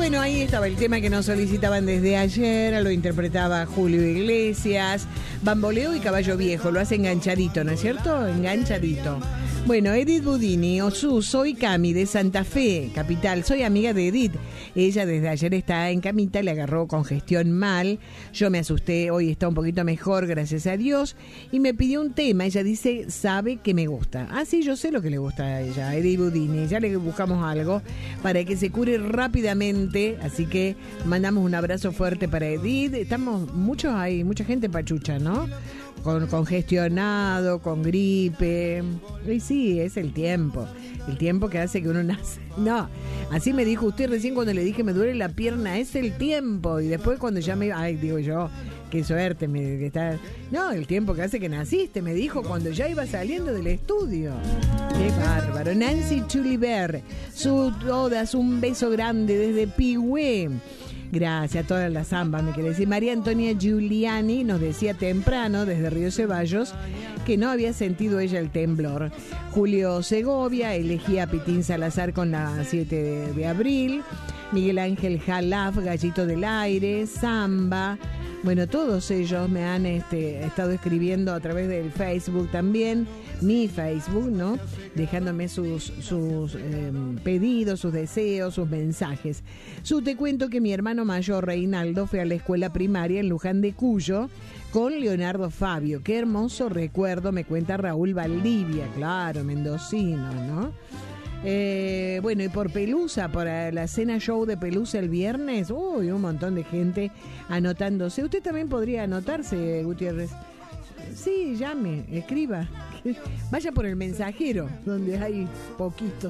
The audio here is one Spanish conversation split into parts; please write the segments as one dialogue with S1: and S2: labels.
S1: Bueno, ahí estaba el tema que nos solicitaban desde ayer, lo interpretaba Julio Iglesias, Bamboleo y Caballo Viejo, lo hace enganchadito, ¿no es cierto? Enganchadito. Bueno, Edith Budini, soy Cami de Santa Fe, capital, soy amiga de Edith. Ella desde ayer está en camita, le agarró congestión mal, yo me asusté, hoy está un poquito mejor, gracias a Dios, y me pidió un tema, ella dice, sabe que me gusta. Ah, sí, yo sé lo que le gusta a ella, Edith Budini, ya le buscamos algo para que se cure rápidamente, así que mandamos un abrazo fuerte para Edith. Hay mucha gente pachucha, ¿no? Congestionado, con gripe. Y sí, es el tiempo que hace que uno nace. No, así me dijo usted recién cuando le dije me duele la pierna, es el tiempo. Y después cuando ya digo yo, qué suerte que está. No, el tiempo que hace que naciste, me dijo cuando ya iba saliendo del estudio. Qué bárbaro. Nancy Chuliver, todas un beso grande desde Pigüé. Gracias a todas las zambas, me quiere decir. María Antonia Giuliani nos decía temprano, desde Río Ceballos, que no había sentido ella el temblor. Julio Segovia elegía a Pitín Salazar con la 7 de abril. Miguel Ángel Jalaf, Gallito del Aire, Zamba. Bueno, todos ellos me han estado escribiendo a través del Facebook también, mi Facebook, ¿no? Dejándome sus pedidos, sus deseos, sus mensajes. Te cuento que mi hermano mayor, Reinaldo, fue a la escuela primaria en Luján de Cuyo con Leonardo Fabio. Qué hermoso recuerdo, me cuenta Raúl Valdivia, claro, mendocino, ¿no? Bueno, y por Pelusa, para la cena show de Pelusa el viernes, un montón de gente anotándose. Usted también podría anotarse, Gutiérrez. Sí, llame, escriba. Vaya por el mensajero, donde hay poquitos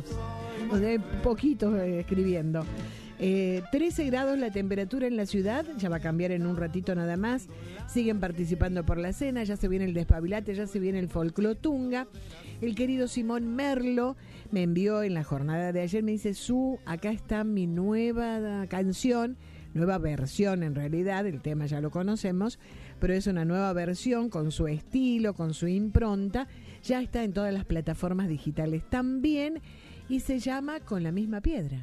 S1: escribiendo. 13 grados la temperatura en la ciudad, ya va a cambiar en un ratito nada más. Siguen participando por la cena, ya se viene el despabilate, ya se viene el folclotunga. El querido Simón Merlo me envió en la jornada de ayer, me dice, acá está mi nueva canción, nueva versión en realidad, el tema ya lo conocemos, pero es una nueva versión con su estilo, con su impronta, ya está en todas las plataformas digitales también y se llama Con la misma piedra.